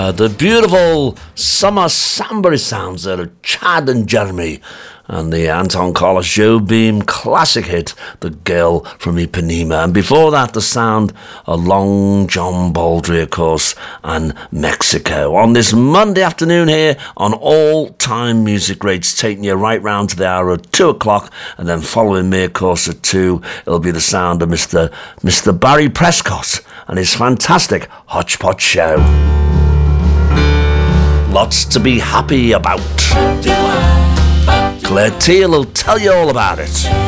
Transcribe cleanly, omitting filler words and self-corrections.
The beautiful summer samba sounds there of Chad and Jeremy, and the Anton Carlos Joe Beam classic hit, The Girl from Ipanema. And before that, the sound of Long John Baldry, of course, and Mexico. On this Monday afternoon here on All Time Music Rates, taking you right round to the hour of 2 o'clock, and then following me, of course, at 2, it'll be the sound of Mr. Barry Prescott and his fantastic Hodgepodge Show. Lots to be happy about. Claire Teal will tell you all about it.